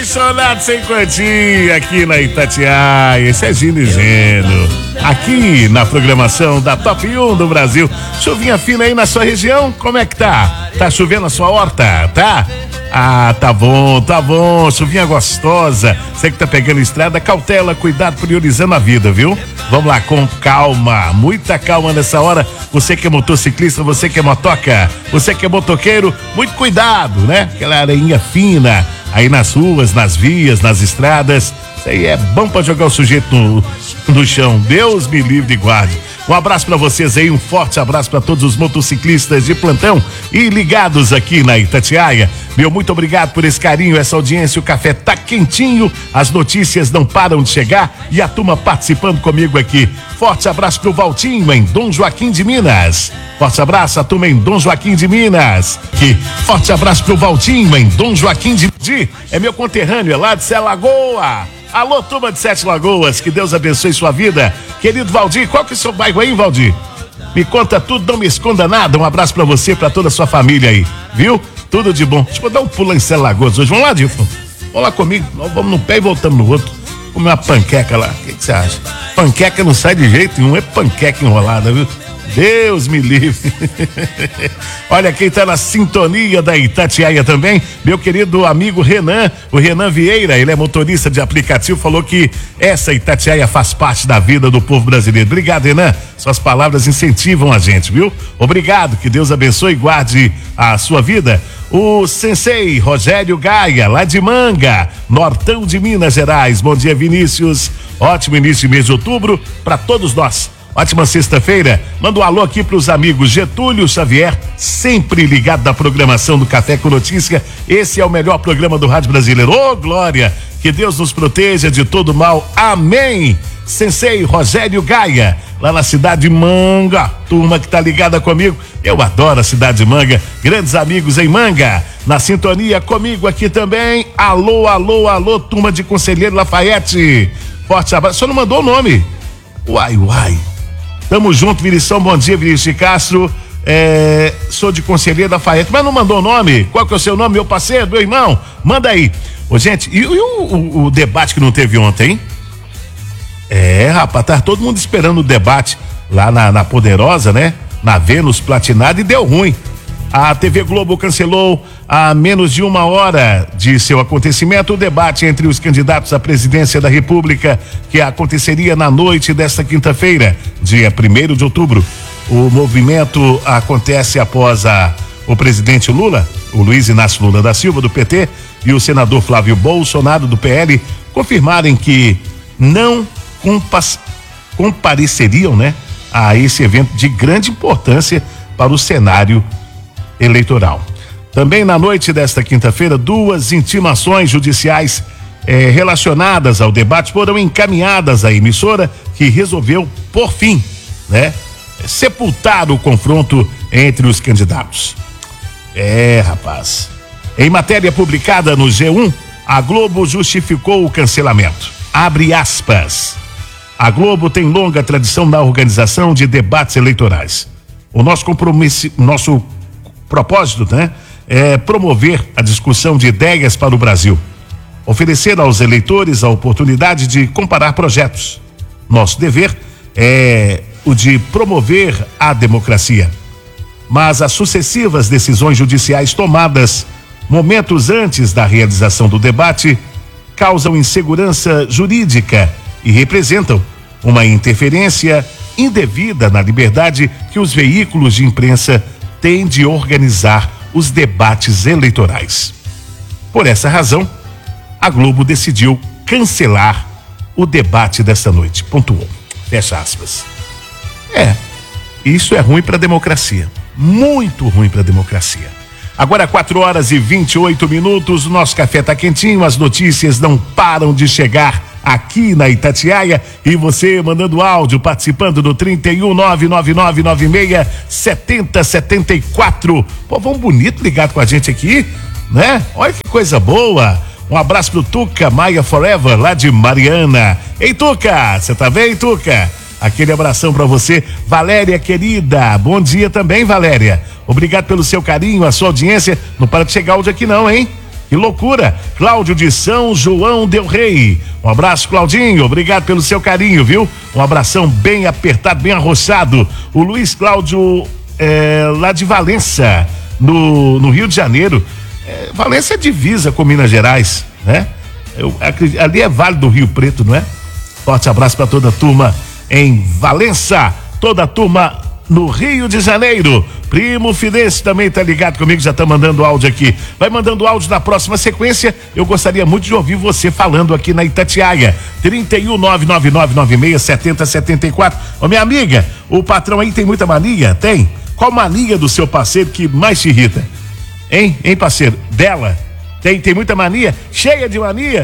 Apaixonado sem quantia aqui na Itatiaia, esse é Gino e Geno. Aqui na programação da Top 1 do Brasil. Chuvinha fina aí na sua região, como é que tá? Tá chovendo na sua horta, tá? Ah, tá bom, chuvinha gostosa. Você que tá pegando estrada, cautela, cuidado, priorizando a vida, viu? Vamos lá, com calma, muita calma nessa hora. Você que é motociclista, você que é motoca, você que é motoqueiro, muito cuidado, né? Aquela areinha fina aí nas ruas, nas vias, nas estradas. Isso aí é bom pra jogar o sujeito no chão. Deus me livre e guarde. Um abraço pra vocês aí, um forte abraço pra todos os motociclistas de plantão e ligados aqui na Itatiaia. Meu muito obrigado por esse carinho, essa audiência. O café tá quentinho, as notícias não param de chegar e a turma participando comigo aqui. Forte abraço pro Valtinho em Dom Joaquim de Minas. Forte abraço a turma em Dom Joaquim de Minas. Forte abraço pro Valtinho em Dom Joaquim de Minas. É meu conterrâneo, é lá de Sete Lagoas. Alô, turma de Sete Lagoas, que Deus abençoe sua vida. Querido Valdir, qual que é o seu bairro aí, Valdir? Me conta tudo, não me esconda nada. Um abraço pra você, pra toda a sua família aí, viu? Tudo de bom. Deixa eu dar um pulo em Sete Lagoas hoje. Vamos lá, Dilson? Vamos lá comigo. Nós vamos num pé e voltamos no outro. Comer uma panqueca lá. O que você acha? Panqueca não sai de jeito nenhum, é panqueca enrolada, viu? Deus me livre. Olha quem tá na sintonia da Itatiaia também, meu querido amigo Renan, o Renan Vieira, ele é motorista de aplicativo, falou que essa Itatiaia faz parte da vida do povo brasileiro. Obrigado, Renan, suas palavras incentivam a gente, viu? Obrigado, que Deus abençoe e guarde a sua vida. O sensei Rogério Gaia, lá de Manga, Nortão de Minas Gerais. Bom dia, Vinícius, ótimo início de mês de outubro para todos nós. Ótima sexta-feira. Manda um alô aqui pros amigos Getúlio Xavier, sempre ligado na programação do Café com Notícia. Esse é o melhor programa do rádio brasileiro. Ô, glória! Que Deus nos proteja de todo mal. Amém! Sensei Rogério Gaia, lá na cidade de Manga. Turma que tá ligada comigo. Eu adoro a cidade de Manga. Grandes amigos em Manga. Na sintonia comigo aqui também. Alô, alô, alô, turma de Conselheiro Lafayette. Forte abraço. Só não mandou o nome. Uai. Tamo junto, Vinição, bom dia, Vinícius de Castro, sou de Conselheiro da Lafayette, mas não mandou o nome. Qual que é o seu nome, meu parceiro, meu irmão? Manda aí. Ô, gente, e o debate que não teve ontem, hein? Rapaz, tá todo mundo esperando o debate lá na Poderosa, né? Na Vênus Platinada, e deu ruim. A TV Globo cancelou há menos de uma hora de seu acontecimento o debate entre os candidatos à presidência da República, que aconteceria na noite desta quinta-feira, dia 1º de outubro. O movimento acontece após o presidente Lula, o Luiz Inácio Lula da Silva, do PT, e o senador Flávio Bolsonaro, do PL, confirmarem que não compareceriam, né, a esse evento de grande importância para o cenário eleitoral. Também na noite desta quinta-feira, 2 intimações judiciais relacionadas ao debate foram encaminhadas à emissora, que resolveu, por fim, né, sepultar o confronto entre os candidatos. Rapaz. Em matéria publicada no G1, a Globo justificou o cancelamento. Abre aspas. A Globo tem longa tradição na organização de debates eleitorais. O nosso compromisso, nosso propósito, né, é promover a discussão de ideias para o Brasil, oferecer aos eleitores a oportunidade de comparar projetos. Nosso dever é o de promover a democracia. Mas as sucessivas decisões judiciais tomadas momentos antes da realização do debate causam insegurança jurídica e representam uma interferência indevida na liberdade que os veículos de imprensa têm de organizar os debates eleitorais. Por essa razão, a Globo decidiu cancelar o debate desta noite. Pontuou. Fecha aspas. Isso é ruim para a democracia. Muito ruim para a democracia. Agora 4h28, o nosso café tá quentinho, as notícias não param de chegar aqui na Itatiaia, e você mandando áudio, participando do 3199967074. Povão bonito ligado com a gente aqui, né? Olha que coisa boa. Um abraço pro Tuca Maia Forever, lá de Mariana. Ei, Tuca, você tá bem, Tuca? Aquele abração pra você. Valéria, querida, bom dia também, Valéria. Obrigado pelo seu carinho, a sua audiência. Não para de chegar áudio aqui não, hein? Que loucura! Cláudio de São João del Rei. Um abraço, Claudinho. Obrigado pelo seu carinho, viu? Um abração bem apertado, bem arrochado. O Luiz Cláudio, lá de Valença, no Rio de Janeiro. Valença é divisa com Minas Gerais, né? Ali é Vale do Rio Preto, não é? Forte abraço para toda a turma em Valença, toda a turma no Rio de Janeiro. Primo Fidesz também tá ligado comigo, já tá mandando áudio aqui. Vai mandando áudio na próxima sequência. Eu gostaria muito de ouvir você falando aqui na Itatiaia. 31999967074. Ô, minha amiga, o patrão aí tem muita mania? Tem? Qual mania do seu parceiro que mais te irrita? Hein, parceiro? Dela? Tem muita mania? Cheia de mania?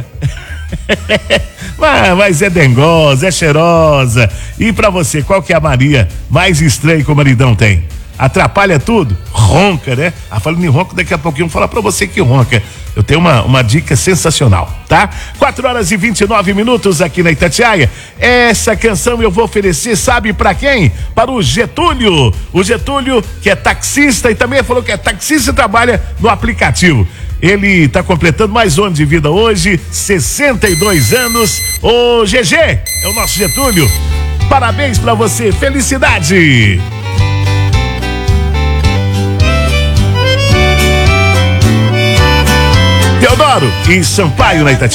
Mas é dengosa, é cheirosa. E pra você, qual que é a mania mais estranha que o maridão tem? Atrapalha tudo? Ronca, né? Falando em ronco, daqui a pouquinho eu vou falar pra você que ronca. Eu tenho uma dica sensacional, tá? 4h29 aqui na Itatiaia. Essa canção eu vou oferecer, sabe pra quem? Para o Getúlio. O Getúlio, que é taxista e também falou que é taxista e trabalha no aplicativo. Ele tá completando mais um ano de vida hoje, 62 anos. Ô, GG, é o nosso Getúlio. Parabéns pra você, felicidade! Teodoro e Sampaio na Itatiaia.